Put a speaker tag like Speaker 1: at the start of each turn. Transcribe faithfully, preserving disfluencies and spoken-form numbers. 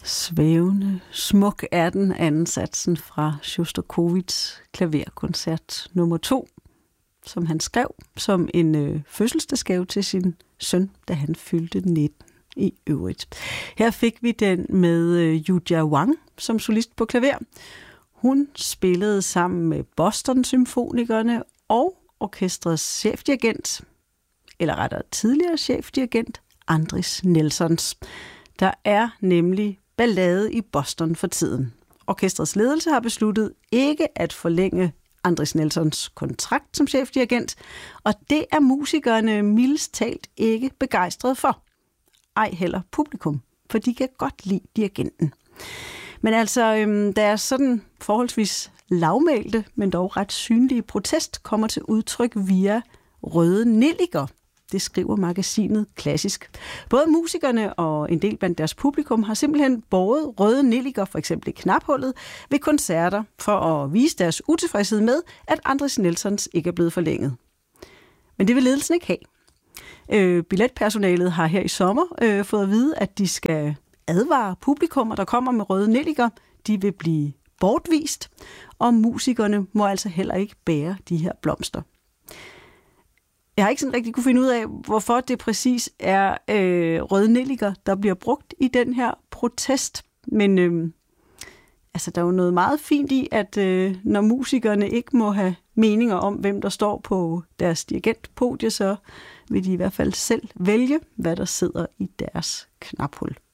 Speaker 1: Svævende, smuk er den anden satsen fra Sjostakovitjs klaverkoncert nummer to, som han skrev som en øh, fødselsdagsgave til sin søn, da han fyldte nitten i øvrigt. Her fik vi den med øh, Yuja Wang som solist på klaver. Hun spillede sammen med Boston-symfonikerne og orkestrets chefdirigent, eller rettere tidligere chefdirigent, Andris Nelsons. Der er nemlig ballade i Boston for tiden. Orkestrets ledelse har besluttet ikke at forlænge Andris Nelsons kontrakt som chefdirigent, og det er musikerne mildest talt ikke begejstrede for. Ej heller publikum, for de kan godt lide dirigenten. Men altså, øhm, deres sådan forholdsvis lavmælte, men dog ret synlige protest kommer til udtryk via røde nelliker. Det skriver magasinet Klassisk. Både musikerne og en del blandt deres publikum har simpelthen båret røde nelliker, for eksempel i knaphullet, ved koncerter for at vise deres utilfredshed med, at Andris Nelsons ikke er blevet forlænget. Men det vil ledelsen ikke have. Øh, billetpersonalet har her i sommer øh, fået at vide, at de skal advare publikummer, der kommer med røde nelliker. De vil blive bortvist, og musikerne må altså heller ikke bære de her blomster. Jeg har ikke sådan rigtig kunne finde ud af, hvorfor det præcis er øh, røde nelliker, der bliver brugt i den her protest. Men øh, altså, der er jo noget meget fint i, at øh, når musikerne ikke må have meninger om, hvem der står på deres dirigentpodie, så vil de i hvert fald selv vælge, hvad der sidder i deres knaphul.